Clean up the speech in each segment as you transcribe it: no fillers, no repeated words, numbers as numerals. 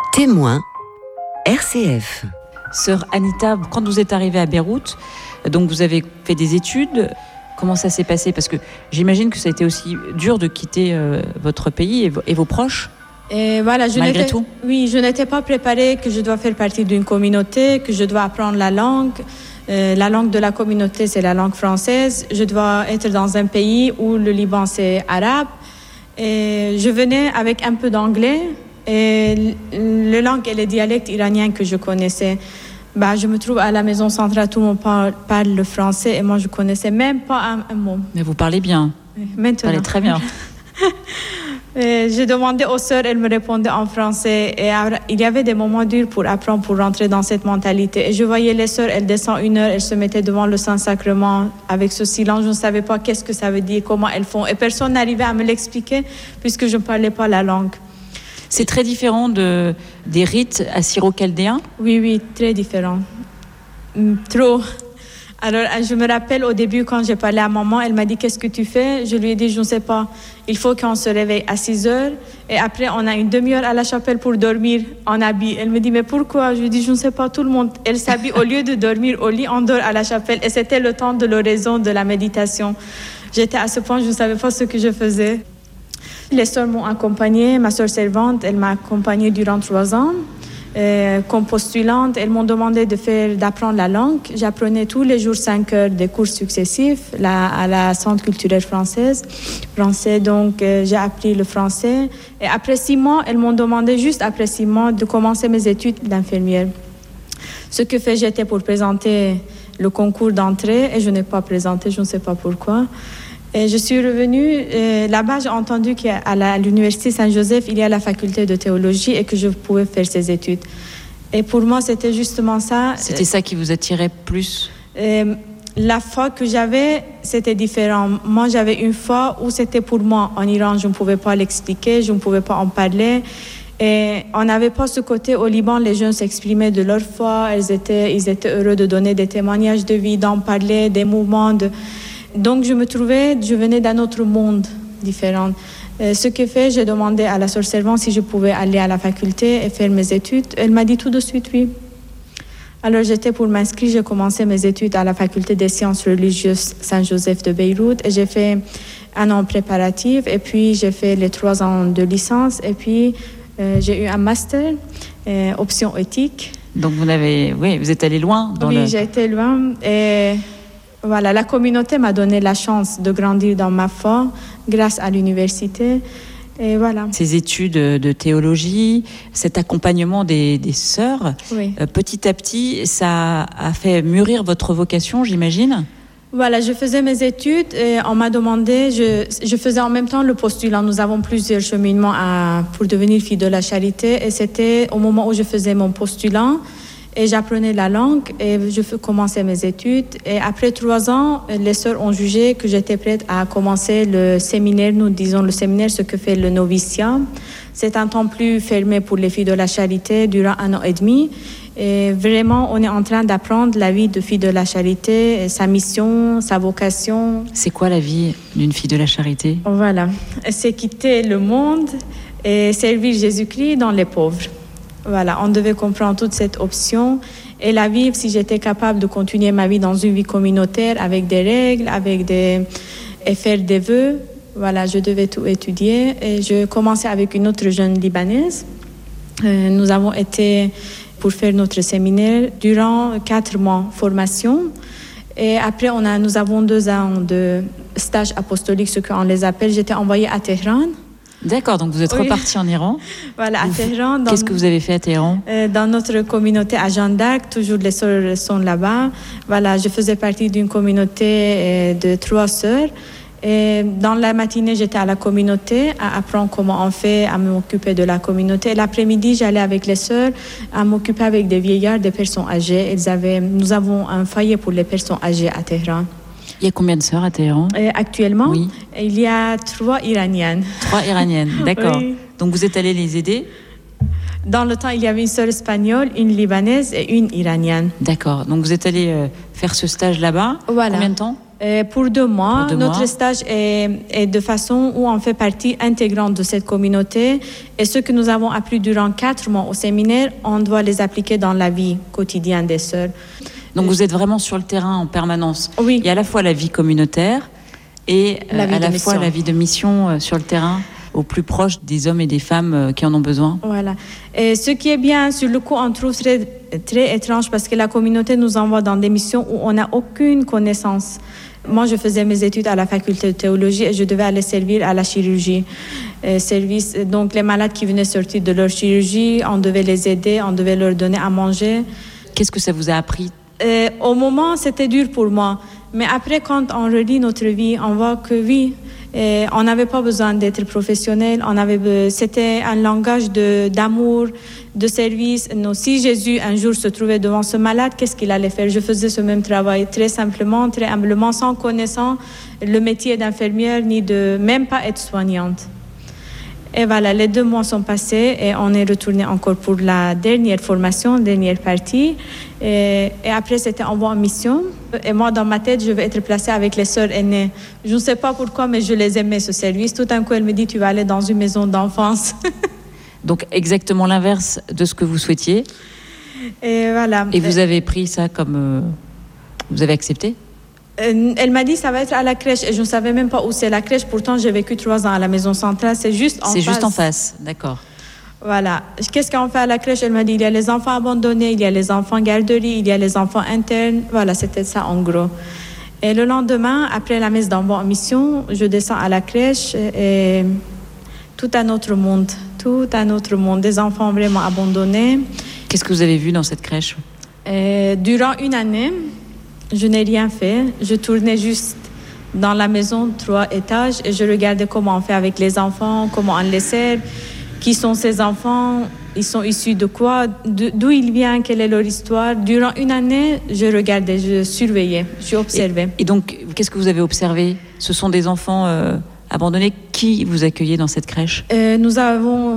Témoin, RCF. Sœur Anita, quand vous êtes arrivée à Beyrouth, donc vous avez fait des études. Comment ça s'est passé? Parce que j'imagine que ça a été aussi dur de quitter votre pays et vos proches. Et voilà, Malgré tout. Oui, je n'étais pas préparée que je dois faire partie d'une communauté, que je dois apprendre la langue. La langue de la communauté, c'est la langue française. Je dois être dans un pays où le Liban, c'est arabe. Et je venais avec un peu d'anglais et les langues et les dialectes iraniens que je connaissais. Je me trouve à la maison centrale, tout le monde parle le français et moi, je ne connaissais même pas un mot. Mais vous parlez bien. Maintenant. Vous parlez très bien. J'ai demandé aux sœurs, elles me répondaient en français. Et il y avait des moments durs pour apprendre, pour rentrer dans cette mentalité. Et je voyais les sœurs, elles descendent 1 heure, elles se mettaient devant le Saint-Sacrement avec ce silence. Je ne savais pas qu'est-ce que ça veut dire, comment elles font. Et personne n'arrivait à me l'expliquer puisque je ne parlais pas la langue. C'est très différent des rites assyro-chaldéens? Oui, très différent. Trop. Alors, je me rappelle au début, quand j'ai parlé à maman, elle m'a dit « Qu'est-ce que tu fais ?» Je lui ai dit « Je ne sais pas. Il faut qu'on se réveille à 6 heures et après, on a une demi-heure à la chapelle pour dormir en habit. » Elle me dit « Mais pourquoi ?» Je lui ai dit « Je ne sais pas, tout le monde. » Elle s'habille au lieu de dormir au lit, on dort à la chapelle. Et c'était le temps de l'oraison, de la méditation. J'étais à ce point, je ne savais pas ce que je faisais. Les sœurs m'ont accompagnée. Ma sœur servante, elle m'a accompagnée durant 3 ans. Comme postulante, elles m'ont demandé d'apprendre la langue. J'apprenais tous les jours 5 heures de cours successifs à la Centre culturel français. Donc, j'ai appris le français. Et après 6 mois, elles m'ont demandé, juste après 6 mois, de commencer mes études d'infirmière. Ce que j'étais pour présenter le concours d'entrée et je n'ai pas présenté, je ne sais pas pourquoi. Et je suis revenue, là-bas j'ai entendu qu'à l'université Saint-Joseph, il y a la faculté de théologie et que je pouvais faire ces études. Et pour moi, c'était justement ça. C'était ça qui vous attirait plus? La foi que j'avais, c'était différent. Moi, j'avais une foi où c'était pour moi. En Iran, je ne pouvais pas l'expliquer, je ne pouvais pas en parler. Et on n'avait pas ce côté au Liban, les jeunes s'exprimaient de leur foi, ils étaient heureux de donner des témoignages de vie, d'en parler, des mouvements Donc, je venais d'un autre monde différent. Ce que j'ai demandé à la sœur servante si je pouvais aller à la faculté et faire mes études. Elle m'a dit tout de suite oui. Alors, j'étais pour m'inscrire. J'ai commencé mes études à la faculté des sciences religieuses Saint-Joseph de Beyrouth. Et j'ai fait 1 an préparatif et puis j'ai fait les 3 ans de licence. Et puis, j'ai eu un master, option éthique. Donc, vous êtes allé loin j'ai été loin et... Voilà, la communauté m'a donné la chance de grandir dans ma foi grâce à l'université. Et voilà. Ces études de théologie, cet accompagnement des sœurs, oui. Petit à petit, ça a fait mûrir votre vocation, j'imagine? Voilà, je faisais mes études et on m'a demandé, je faisais en même temps le postulat. Nous avons plusieurs cheminements pour devenir fille de la charité et c'était au moment où je faisais mon postulat. Et j'apprenais la langue et je commençais mes études. Et après 3 ans, les sœurs ont jugé que j'étais prête à commencer le séminaire. Nous disons le séminaire, ce que fait le noviciat. C'est un temps plus fermé pour les filles de la charité durant 1 an et demi. Et vraiment, on est en train d'apprendre la vie de fille de la charité, sa mission, sa vocation. C'est quoi la vie d'une fille de la charité? Voilà, c'est quitter le monde et servir Jésus-Christ dans les pauvres. Voilà, on devait comprendre toute cette option et la vivre si j'étais capable de continuer ma vie dans une vie communautaire avec des règles, et faire des vœux. Voilà, je devais tout étudier et je commençais avec une autre jeune Libanaise. Nous avons été pour faire notre séminaire durant 4 mois formation et après nous avons 2 ans de stage apostolique, ce qu'on les appelle. J'étais envoyée à Téhéran. D'accord, donc vous êtes reparti en Iran. Voilà, à Téhéran. Qu'est-ce que vous avez fait à Téhéran? Dans notre communauté à Jeanne d'Arc, toujours les sœurs sont là-bas. Voilà, je faisais partie d'une communauté de 3 sœurs. Et dans la matinée, j'étais à la communauté à apprendre comment on fait, à m'occuper de la communauté. Et l'après-midi, j'allais avec les sœurs à m'occuper avec des vieillards, des personnes âgées. Nous avons un foyer pour les personnes âgées à Téhéran. Il y a combien de sœurs à Téhéran? Actuellement, oui. Il y a 3 Iraniennes. 3 Iraniennes, d'accord. Oui. Donc vous êtes allé les aider? Dans le temps, il y avait une sœur espagnole, une libanaise et une iranienne. D'accord. Donc vous êtes allé faire ce stage là-bas? Voilà. Combien de temps? Pour 2 mois. Notre stage est de façon où on fait partie intégrante de cette communauté. Et ce que nous avons appris durant 4 mois au séminaire, on doit les appliquer dans la vie quotidienne des sœurs. Donc vous êtes vraiment sur le terrain en permanence. Oui. Il y a à la fois la vie communautaire et à la fois la vie de mission sur le terrain, au plus proche des hommes et des femmes qui en ont besoin. Voilà. Et ce qui est bien, sur le coup, on trouve très, très étrange parce que la communauté nous envoie dans des missions où on n'a aucune connaissance. Moi, je faisais mes études à la faculté de théologie et je devais aller servir à la chirurgie. Donc, les malades qui venaient sortir de leur chirurgie, on devait les aider, on devait leur donner à manger. Qu'est-ce que ça vous a appris ? Au moment, c'était dur pour moi. Mais après, quand on relit notre vie, on voit que oui, on n'avait pas besoin d'être professionnel. C'était un langage d'amour, de service. Non, si Jésus, un jour, se trouvait devant ce malade, qu'est-ce qu'il allait faire ? Je faisais ce même travail très simplement, très humblement, sans connaissant le métier d'infirmière, ni de même pas être soignante. Et voilà, les 2 mois sont passés et on est retourné encore pour la dernière formation, dernière partie. Et après, c'était envoi en mission. Et moi, dans ma tête, je vais être placée avec les sœurs aînées. Je ne sais pas pourquoi, mais je les aimais, ce service. Tout d'un coup, elle me dit, tu vas aller dans une maison d'enfance. Donc, exactement l'inverse de ce que vous souhaitiez. Et voilà. Et vous avez pris ça comme... vous avez accepté ? Elle m'a dit ça va être à la crèche et je ne savais même pas où c'est la crèche. Pourtant, j'ai vécu 3 ans à la maison centrale. C'est juste en face. C'est juste en face, d'accord. Voilà. Qu'est-ce qu'on fait à la crèche ? Elle m'a dit il y a les enfants abandonnés, il y a les enfants garderie, il y a les enfants internes. Voilà, c'était ça en gros. Et le lendemain, après la messe d'envoi en mission, je descends à la crèche et tout un autre monde. Tout un autre monde. Des enfants vraiment abandonnés. Qu'est-ce que vous avez vu dans cette crèche ? Durant 1 année, je n'ai rien fait. Je tournais juste dans la maison, 3 étages, et je regardais comment on fait avec les enfants, comment on les sert, qui sont ces enfants, ils sont issus de quoi, d'où ils viennent, quelle est leur histoire. Durant 1 année, je regardais, je surveillais, je observais. Et donc, qu'est-ce que vous avez observé ? Ce sont des enfants abandonnés. Qui vous accueillez dans cette crèche ? Nous avons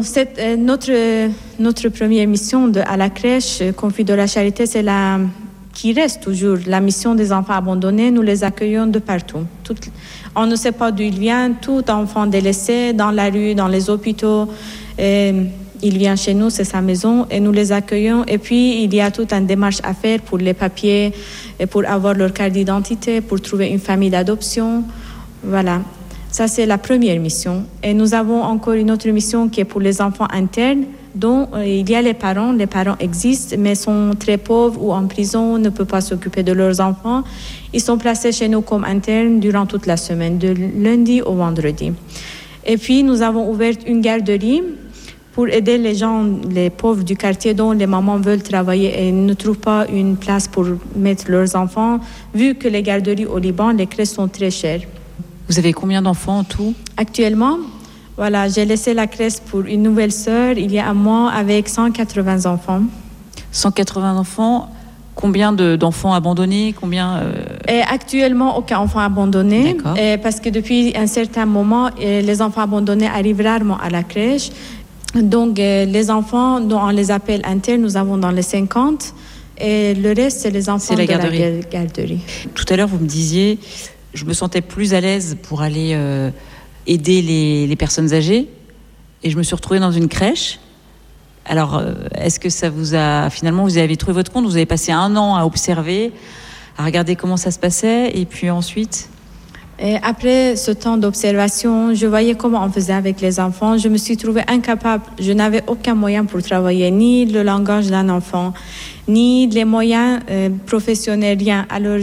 notre première mission à la crèche, Conflit de la Charité, c'est qui reste toujours la mission des enfants abandonnés. Nous les accueillons de partout. On ne sait pas d'où ils viennent. Tout enfant délaissé dans la rue, dans les hôpitaux, il vient chez nous, c'est sa maison, et nous les accueillons. Et puis, il y a toute une démarche à faire pour les papiers, et pour avoir leur carte d'identité, pour trouver une famille d'adoption. Voilà. Ça, c'est la première mission. Et nous avons encore une autre mission qui est pour les enfants internes, dont il y a les parents existent, mais sont très pauvres ou en prison, ne peuvent pas s'occuper de leurs enfants. Ils sont placés chez nous comme internes durant toute la semaine, de lundi au vendredi. Et puis, nous avons ouvert une garderie pour aider les gens, les pauvres du quartier dont les mamans veulent travailler et ne trouvent pas une place pour mettre leurs enfants, vu que les garderies au Liban, les crèches sont très chères. Vous avez combien d'enfants en tout ? Actuellement, voilà, j'ai laissé la crèche pour une nouvelle sœur il y a un mois avec 180 enfants. 180 enfants. Combien d'enfants abandonnés ? Et actuellement, aucun enfant abandonné. Parce que depuis un certain moment, les enfants abandonnés arrivent rarement à la crèche. Donc, les enfants dont on les appelle internes, nous avons dans les 50. Et le reste, c'est les enfants de la garderie. Tout à l'heure, vous me disiez, je me sentais plus à l'aise pour aller aider les personnes âgées. Et je me suis retrouvée dans une crèche. Alors, est-ce que ça vous a... Finalement, vous avez trouvé votre compte, vous avez passé 1 an à observer, à regarder comment ça se passait, et puis ensuite... Et après ce temps d'observation, je voyais comment on faisait avec les enfants. Je me suis trouvée incapable. Je n'avais aucun moyen pour travailler, ni le langage d'un enfant, ni les moyens professionnels, rien. Alors,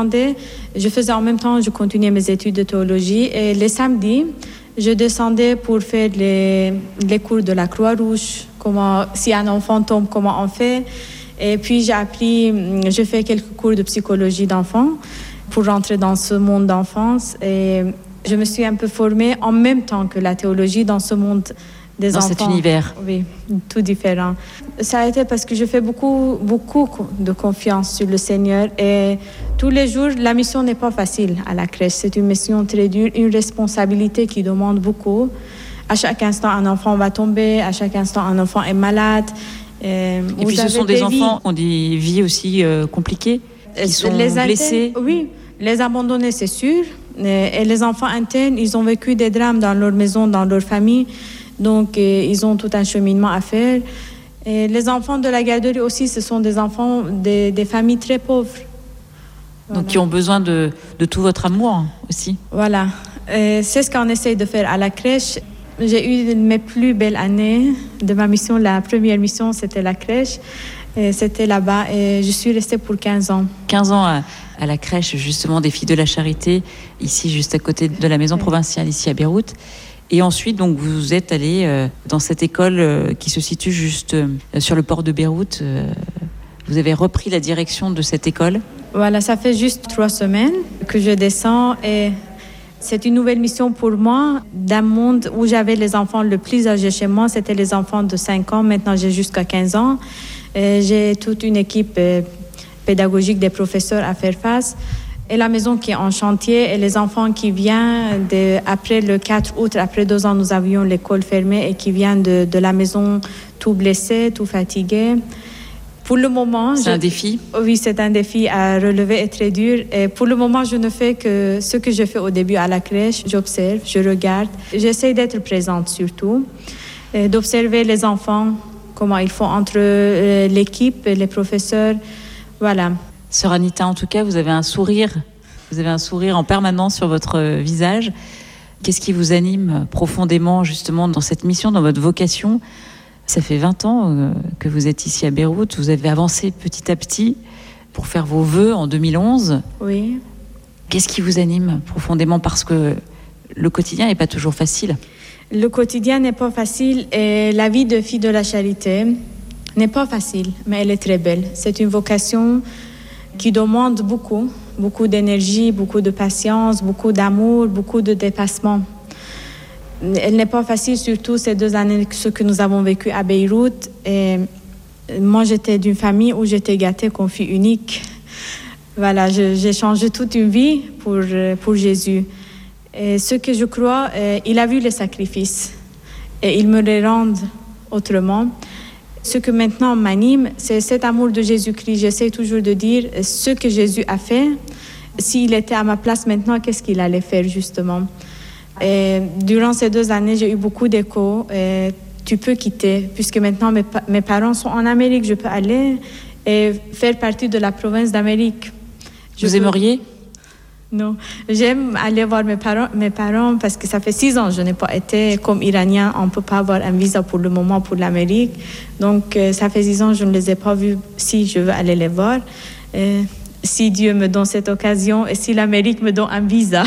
je faisais en même temps, je continuais mes études de théologie. Et les samedis, je descendais pour faire les cours de la Croix-Rouge, comment, si un enfant tombe, comment on fait. Et puis, je fais quelques cours de psychologie d'enfants pour rentrer dans ce monde d'enfance. Et je me suis un peu formée en même temps que la théologie dans ce monde des enfants. Dans cet univers. Oui, tout différent. Ça a été parce que je fais beaucoup de confiance sur le Seigneur. Et tous les jours, la mission n'est pas facile à la crèche. C'est une mission très dure, une responsabilité qui demande beaucoup. À chaque instant, un enfant va tomber. À chaque instant, un enfant est malade. Et puis ce sont des enfants qui ont des vies aussi compliquées, qui sont blessés. Oui, Les abandonner, c'est sûr. Et les enfants internes, ils ont vécu des drames dans leur maison, dans leur famille. Donc, ils ont tout un cheminement à faire. Et les enfants de la garderie aussi, ce sont des enfants des familles très pauvres. Voilà. Donc, qui ont besoin de tout votre amour aussi. Voilà. Et c'est ce qu'on essaye de faire à la crèche. J'ai eu mes plus belles années de ma mission. La première mission, c'était la crèche. Et c'était là-bas. Et je suis restée pour 15 ans. 15 ans à la crèche, justement, des Filles de la Charité, ici, juste à côté de la maison provinciale, ici à Beyrouth. Et ensuite, donc, vous êtes allé dans cette école qui se situe juste sur le port de Beyrouth. Vous avez repris la direction de cette école. Voilà, ça fait juste 3 semaines que je descends et c'est une nouvelle mission pour moi. D'un monde où j'avais les enfants le plus âgés chez moi, c'était les enfants de 5 ans. Maintenant, j'ai jusqu'à 15 ans. Et j'ai toute une équipe pédagogique, des professeurs à faire face. Et la maison qui est en chantier et les enfants qui viennent après le 4 août, après 2 ans, nous avions l'école fermée et qui viennent de la maison tout blessés, tout fatigués. Pour le moment... C'est un défi ? Oui, c'est un défi à relever et très dur. Et pour le moment, je ne fais que ce que j'ai fait au début à la crèche. J'observe, je regarde. J'essaie d'être présente surtout, et d'observer les enfants, comment ils font entre l'équipe et les professeurs. Voilà. Sœur Anita, en tout cas, vous avez un sourire. Vous avez un sourire en permanence sur votre visage. Qu'est-ce qui vous anime profondément, justement, dans cette mission, dans votre vocation ? Ça fait 20 ans que vous êtes ici à Beyrouth. Vous avez avancé petit à petit pour faire vos vœux en 2011. Oui. Qu'est-ce qui vous anime profondément ? Parce que le quotidien n'est pas toujours facile. Le quotidien n'est pas facile et la vie de Filles de la Charité n'est pas facile, mais elle est très belle. C'est une vocation qui demande beaucoup d'énergie, beaucoup de patience, beaucoup d'amour, beaucoup de dépassement. Elle n'est pas facile, surtout ces 2 années, ce que nous avons vécu à Beyrouth. Et moi, j'étais d'une famille où j'étais gâtée comme fille unique. Voilà, j'ai changé toute une vie pour Jésus. Et ce que je crois, il a vu les sacrifices et il me les rend autrement. Ce que maintenant m'anime, c'est cet amour de Jésus-Christ. J'essaie toujours de dire ce que Jésus a fait. S'il était à ma place maintenant, qu'est-ce qu'il allait faire justement ? Et durant ces 2 années, j'ai eu beaucoup d'échos. Tu peux quitter, puisque maintenant mes parents sont en Amérique. Je peux aller et faire partie de la province d'Amérique. Vous aimeriez ? Non, j'aime aller voir mes parents parce que ça fait 6 ans que je n'ai pas été comme Iranien. On ne peut pas avoir un visa pour le moment pour l'Amérique. Donc, ça fait 6 ans que je ne les ai pas vus si je veux aller les voir. Si Dieu me donne cette occasion et si l'Amérique me donne un visa.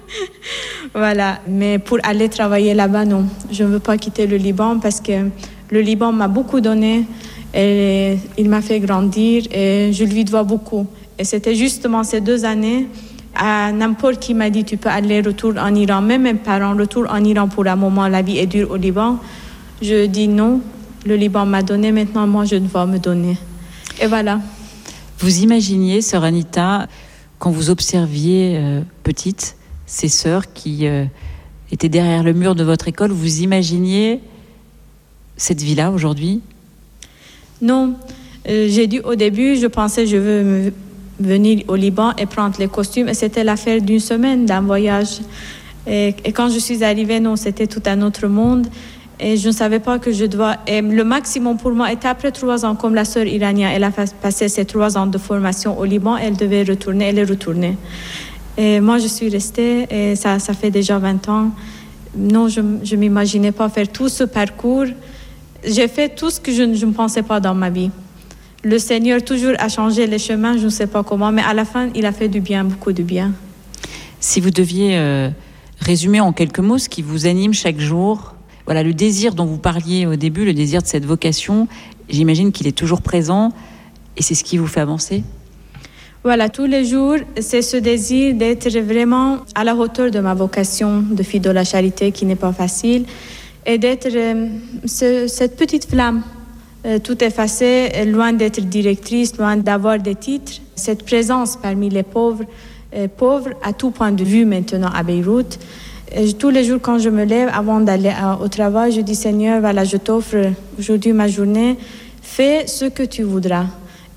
Voilà, mais pour aller travailler là-bas, non. Je ne veux pas quitter le Liban parce que le Liban m'a beaucoup donné et il m'a fait grandir et je lui dois beaucoup. Et c'était justement ces 2 années, à n'importe qui m'a dit tu peux aller retourner en Iran, même mes parents retournent en Iran pour un moment, la vie est dure au Liban. Je dis non, le Liban m'a donné, maintenant moi je dois me donner. Et voilà. Vous imaginiez, sœur Anita, quand vous observiez petite, ces sœurs qui étaient derrière le mur de votre école, vous imaginiez cette vie-là aujourd'hui ? Non, j'ai dit au début, je pensais je veux venir au Liban et prendre les costumes et c'était l'affaire d'une semaine, d'un voyage. Et quand je suis arrivée, non, c'était tout un autre monde et je ne savais pas que je dois... Et le maximum pour moi était après 3 ans, comme la sœur iranienne, elle a passé ses 3 ans de formation au Liban, elle devait retourner, elle est retournée. Et moi, je suis restée et ça fait déjà 20 ans. Non, je ne m'imaginais pas faire tout ce parcours. J'ai fait tout ce que je ne pensais pas dans ma vie. Le Seigneur toujours a changé les chemins, je ne sais pas comment, mais à la fin, il a fait du bien, beaucoup de bien. Si vous deviez résumer en quelques mots ce qui vous anime chaque jour, voilà, le désir dont vous parliez au début, le désir de cette vocation, j'imagine qu'il est toujours présent et c'est ce qui vous fait avancer ? Voilà, tous les jours, c'est ce désir d'être vraiment à la hauteur de ma vocation de fille de la charité qui n'est pas facile et d'être cette petite flamme, tout effacée, loin d'être directrice, loin d'avoir des titres. Cette présence parmi les pauvres à tout point de vue maintenant à Beyrouth. Et tous les jours quand je me lève, avant d'aller au travail, je dis Seigneur, voilà, je t'offre aujourd'hui ma journée, fais ce que tu voudras.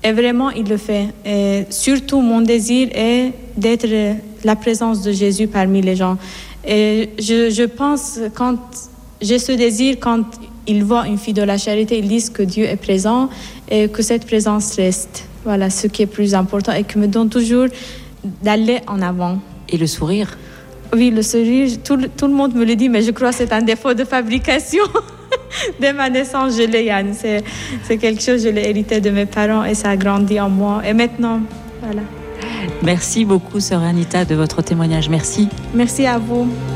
Et vraiment, il le fait. Et surtout, mon désir est d'être la présence de Jésus parmi les gens. Et je pense, quand j'ai ce désir, quand ils voient une fille de la charité, ils disent que Dieu est présent et que cette présence reste. Voilà, ce qui est plus important et qui me donne toujours d'aller en avant. Et le sourire? Oui, le sourire, tout le monde me le dit, mais je crois que c'est un défaut de fabrication. Dès ma naissance, je l'ai, Yann. C'est quelque chose, je l'ai hérité de mes parents et ça a grandi en moi. Et maintenant, voilà. Merci beaucoup, sœur Anita, de votre témoignage. Merci. Merci à vous.